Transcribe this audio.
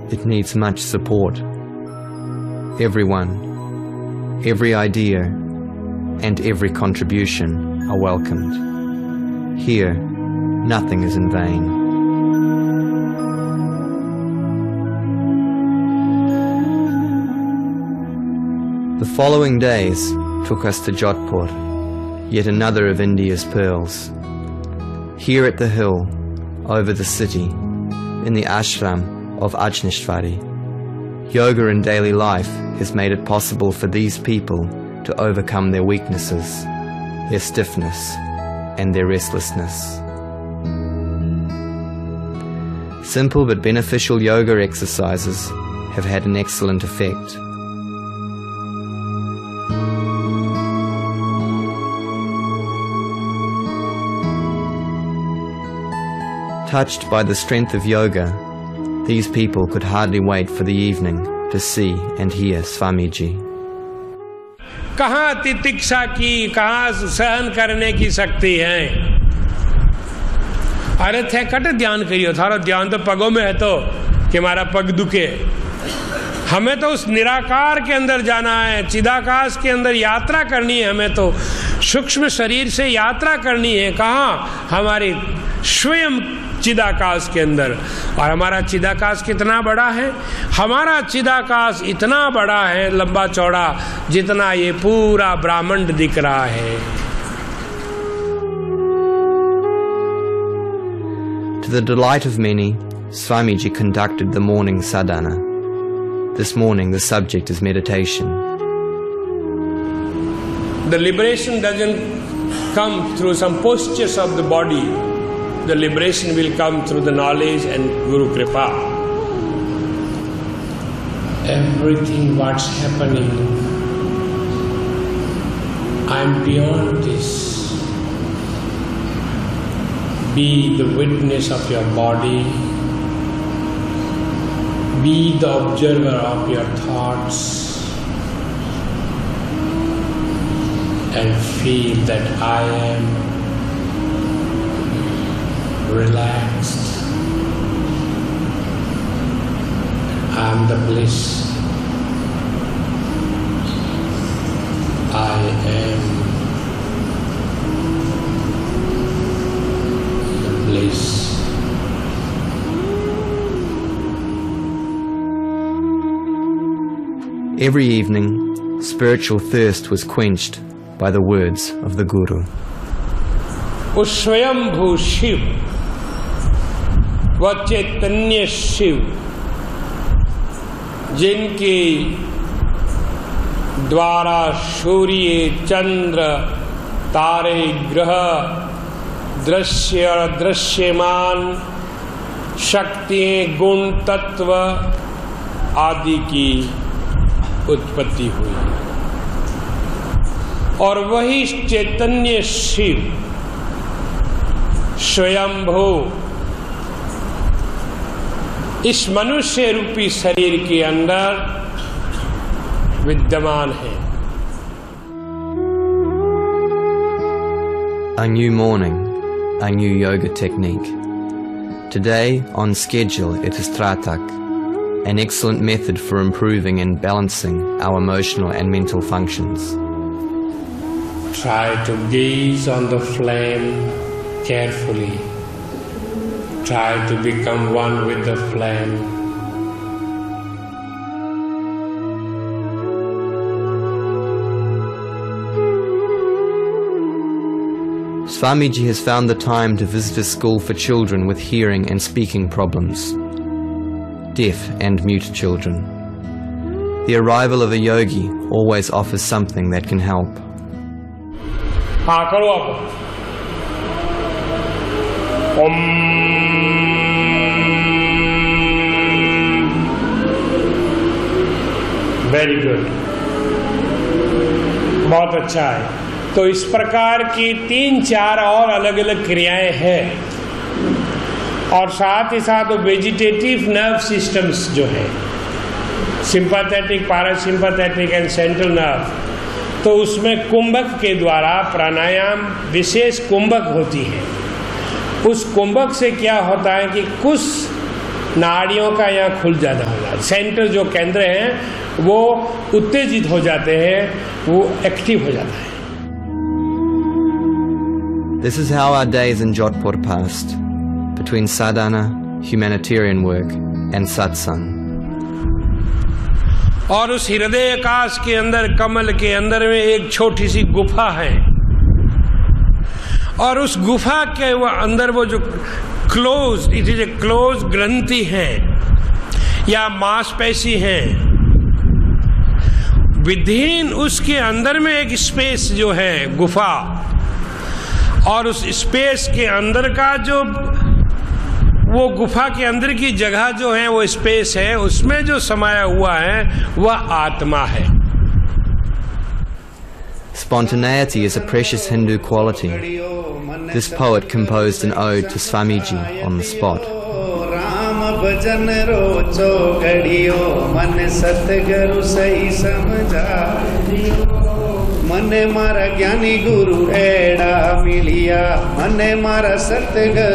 it needs much support. Everyone, every idea, and every contribution are welcomed. Here, nothing is in vain. The following days took us to Jodhpur, yet another of India's pearls. Here at the hill, over the city, in the ashram of Ajneshwari, yoga in daily life has made it possible for these people to overcome their weaknesses, their stiffness, and their restlessness. Simple but beneficial yoga exercises have had an excellent effect. Touched by the strength of yoga, these people could hardly wait for the evening to see and hear Swamiji. कहाँ तितिक्षा की, कहाँ सहन करने की शक्ति है। अरे थे कट ध्यान करियो, थारा ध्यान तो पगों में है तो कि हमारा पग दुखे। हमें तो उस निराकार के अंदर जाना है, चिदाकाश के अंदर यात्रा करनी है। हमें तो सूक्ष्म शरीर से यात्रा करनी है। कहाँ? हमारी स्वयं चिदाकाश के अंदर। और हमारा चिदाकाश कितना बड़ा है? हमारा चिदाकाश इतना बड़ा है, लंबा चौड़ा, जितना ये पूरा ब्रह्मांड दिख रहा है। To the delight of many, Swamiji conducted the morning sadhana. This morning the subject is meditation. The liberation doesn't come through some postures of the body. The liberation will come through the knowledge and Guru Kripa. Everything what's happening, I'm beyond this. Be the witness of your body. Be the observer of your thoughts. And feel that I am relaxed. I am the bliss. I am the bliss. Every evening, spiritual thirst was quenched by the words of the Guru. उस स्वयंभू शिव व चैतन्य शिव जिनके द्वारा सूर्य, चंद्र, तारे, ग्रह, दृश्य और दृश्यमान शक्तियां, गुण, तत्व आदि की उत्पत्ति हुई। और वही चैतन्य शिव स्वयंभू इस मनुष्य रूपी शरीर के अंदर विद्यमान है। A new morning, a new yoga technique. Today, on schedule, it is Tratak, an excellent method for improving and balancing our emotional and mental functions. Try to gaze on the flame carefully. Try to become one with the flame. Swamiji has found the time to visit a school for children with hearing and speaking problems, deaf and mute children. The arrival of a yogi always offers something that can help. हाँ करो आप। ओम। Very good, बहुत अच्छा है। तो इस प्रकार की 3-4 और अलग अलग क्रियाएं हैं और साथ ही साथ वेजिटेटिव नर्व सिस्टम्स जो है, sympathetic, parasympathetic and central nerve, तो उसमें कुंभक के द्वारा प्राणायाम विशेष कुंभक होती है। उस कुंभक से क्या होता है कि कुछ नाड़ियों का यहाँ खुल जाना हो जाता है, सेंटर जो केंद्र हैं वो उत्तेजित हो जाते हैं, वो एक्टिव हो जाता है। This is how our days in Jodhpur passed, between sadhana, humanitarian work and satsang. और उस हृदय आकाश के अंदर, कमल के अंदर में एक छोटी सी गुफा है, और उस गुफा के अंदर वो जो close, it is a close ग्रंथि है या मांसपेशी है, विधीन उसके अंदर में एक स्पेस जो है गुफा, और उस स्पेस के अंदर का जो वो गुफा के अंदर की जगह जो है वो स्पेस है, उसमें जो समाया हुआ है वह आत्मा है। Spontaneity is a precious Hindu quality. This poet composed an ode to Swamiji on the spot. Ram भजन रोचो घड़ियो मन सतगुरु सही समझा, मन मारा ज्ञानी गुरु एड़ा मिलिया, मन मारा सतगुरु